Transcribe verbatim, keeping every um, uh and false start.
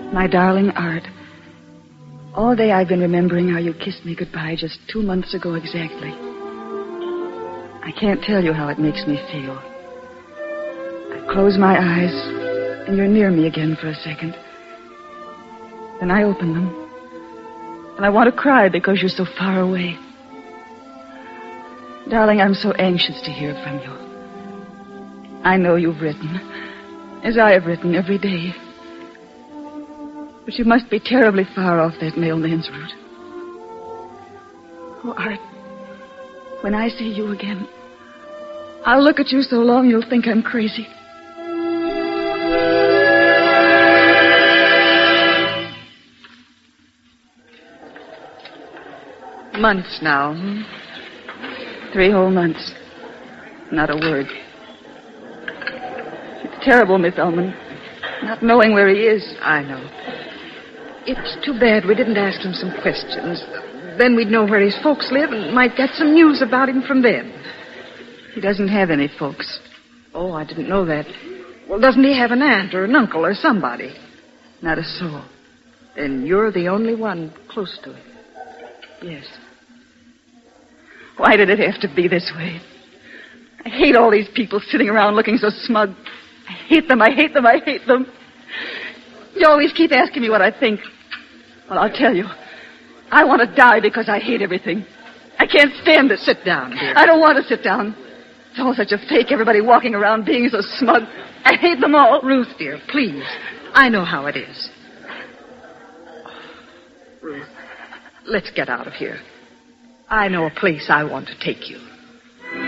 My darling Art, all day I've been remembering how you kissed me goodbye just two months ago exactly. I can't tell you how it makes me feel. I close my eyes, and you're near me again for a second. Then I open them, and I want to cry because you're so far away. Darling, I'm so anxious to hear from you. I know you've written, as I have written every day. But you must be terribly far off that mailman's route. Oh, Art, when I see you again, I'll look at you so long you'll think I'm crazy. Months now. Hmm? Three whole months. Not a word. It's terrible, Miss Ullman, not knowing where he is. I know. It's too bad we didn't ask him some questions. Then we'd know where his folks live and might get some news about him from them. He doesn't have any folks. Oh, I didn't know that. Well, doesn't he have an aunt or an uncle or somebody? Not a soul. Then you're the only one close to him. Yes. Why did it have to be this way? I hate all these people sitting around looking so smug. I hate them, I hate them, I hate them. You always keep asking me what I think. Well, I'll tell you. I want to die because I hate everything. I can't stand it. Sit down, dear. I don't want to sit down. It's all such a fake, everybody walking around being so smug. I hate them all. Ruth, dear, please. I know how it is. Ruth, let's get out of here. I know a place I want to take you.